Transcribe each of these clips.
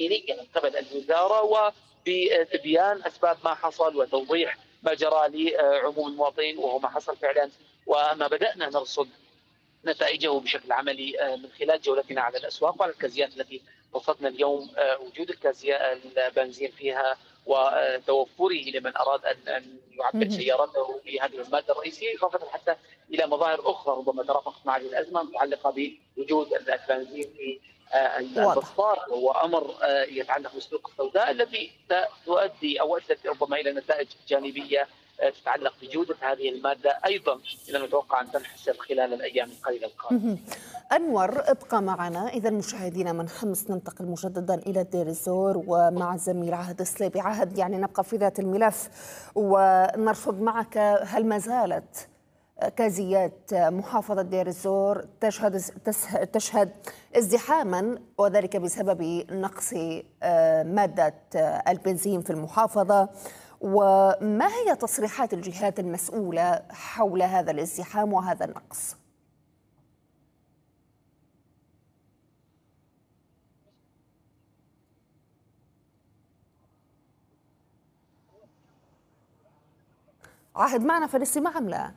تقريرية من قبل الوزارة وبتبيان أسباب ما حصل وتوضيح ما جرى لعموم المواطنين وهو ما حصل فعلا، وما بدأنا نرصد نتائجه بشكل عملي من خلال جولتنا على الأسواق وعلى الكازيات التي رصدنا اليوم وجود البنزين فيها وتوفره لمن أراد أن يعبئ سيارته بهذه المادة الرئيسية، إضافة حتى إلى مظاهر أخرى ربما ترافقت مع هذه الأزمة متعلقة بوجود البنزين في واضح. البسطات، وهو أمر يتعلق بالسوق السوداء الذي تؤدي أو أدت ربما إلى نتائج جانبية تتعلق بجودة هذه المادة أيضا إلى نتوقع أن تنحسر خلال الأيام القليلة القادمة. أنور ابقى معنا. إذا مشاهدينا من حمص ننتقل مجددا إلى دير الزور ومع الزميل عهد الصليبي. عهد، يعني نبقى في ذات الملف ونرصد معك، هل ما زالت كازيات محافظة دير الزور تشهد ازدحاما وذلك بسبب نقص مادة البنزين في المحافظة؟ وما هي تصريحات الجهات المسؤولة حول هذا الازدحام وهذا النقص؟ عهد معنا في الاستماع أم لا؟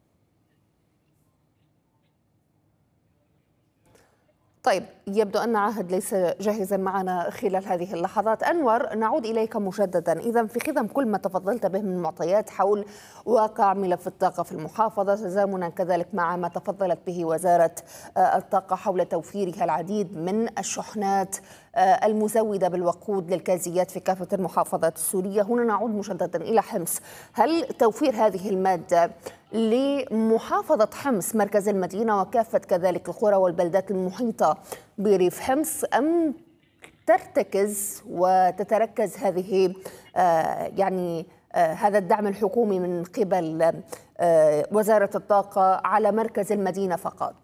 طيب، يبدو أن عهد ليس جاهزا معنا خلال هذه اللحظات. أنور، نعود إليك مجددا. إذا في خضم كل ما تفضلت به من معطيات حول واقع ملف الطاقة في المحافظة، تزامنا كذلك مع ما تفضلت به وزارة الطاقة حول توفيرها العديد من الشحنات المزودة بالوقود للكازيات في كافة المحافظات السورية، هنا نعود مجددا إلى حمص. هل توفير هذه المادة لمحافظة حمص مركز المدينة وكافة كذلك القرى والبلدات المحيطة بريف حمص، أم ترتكز وتتركز هذه هذا الدعم الحكومي من قبل وزارة الطاقة على مركز المدينة فقط؟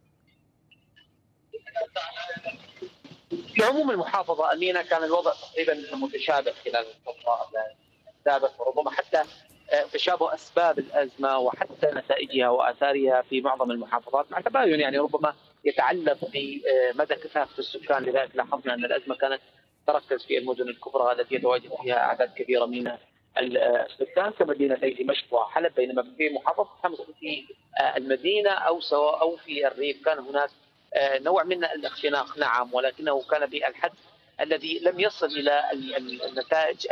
في عموم المحافظة أمينة كان الوضع تقريبا متشابه خلال الفترة السابقة، وربما حتى تشابه أسباب الأزمة وحتى نتائجها وآثارها في معظم المحافظات، مع تباين يعني ربما يتعلق بمدى كثافة السكان. لذلك لاحظنا أن الأزمة كانت تركز في المدن الكبرى التي يتواجد فيها أعداد كبيرة من السكان كمدينتي دمشق وحلب، بينما في محافظة حمص في المدينة أو في الريف كان هناك نوع من الاختناق، نعم، ولكنه كان بالحد الذي لم يصل إلى النتائج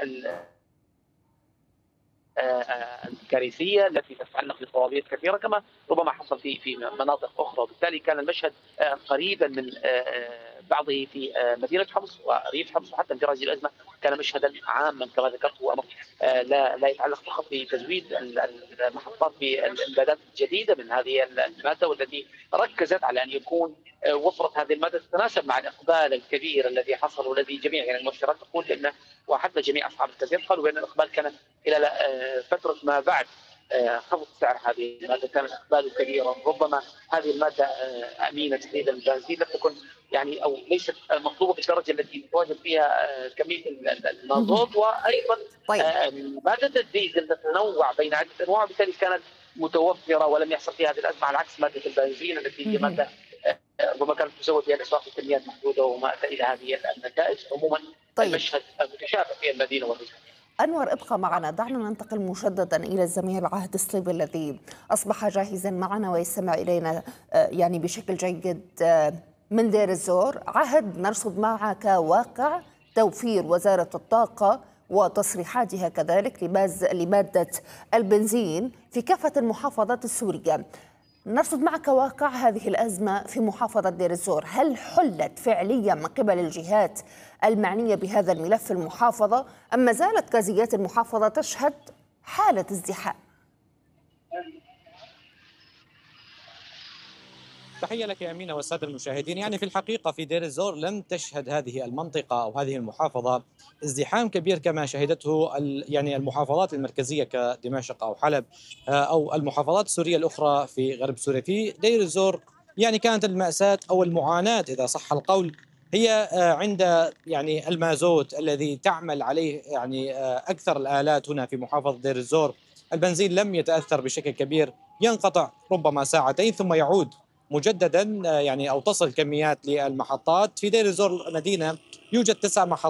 الكارثيه التي تتعلق بطوابير كثيره كما ربما حصل في مناطق اخرى، وبالتالي كان المشهد قريبا من بعضه في مدينه حمص وريف حمص، وحتى انفراج الازمه كان مشهدا عاما كما ذكرت، هو امر لا يتعلق فقط بتزويد المحطات بالامدادات الجديده من هذه الماده، والتي ركزت على ان يكون وفره هذه الماده تتناسب مع الاقبال الكبير الذي حصل، والذي جميع يعني المؤشرات تقول ان وحتى جميع اصحاب الكازيات قالوا بان الاقبال كان خلال فتره ما بعد خفض سعر هذه الماده كان اقباله كبيرا. ربما هذه الماده امينه تحديدا البنزين لم تكن يعني او ليست مطلوبه بالدرجه التي يتواجد فيها كميه المازوت، وايضا ماده الديزل تتنوع بين عده انواع، وبالتالي كانت متوفره ولم يحصل فيها هذه الازمه، على عكس ماده البنزين التي هي ماده ربما كانت تزود بها الاسواق بكميات محدوده وما اتى الى هذه النتائج. عموما المشهد متشابه في المدينه والريف. أنور، ابقى معنا. دعنا ننتقل مجددا إلى الزميل عهد الصليبي الذي أصبح جاهزا معنا ويستمع إلينا يعني بشكل جيد من دير الزور. عهد، نرصد معك واقع توفير وزارة الطاقة وتصريحاتها كذلك لمادة البنزين في كافة المحافظات السورية. نرصد معك واقع هذه الأزمة في محافظة دير الزور. هل حلت فعليا من قبل الجهات المعنية بهذا الملف في المحافظة، أم ما زالت كازيات المحافظة تشهد حالة ازدحام؟ تحية لك يا أمينة والسادة المشاهدين. يعني في الحقيقة في دير الزور لم تشهد هذه المنطقة أو هذه المحافظة ازدحام كبير كما شهدته يعني المحافظات المركزية كدمشق أو حلب أو المحافظات السورية الأخرى في غرب سوريا. في دير الزور يعني كانت المأساة أو المعاناة إذا صح القول هي عند يعني المازوت الذي تعمل عليه يعني أكثر الآلات هنا في محافظة دير الزور. البنزين لم يتأثر بشكل كبير، ينقطع ربما ساعتين ثم يعود مجددا يعني أو تصل كميات للمحطات. في دير الزور المدينة يوجد 9 محطات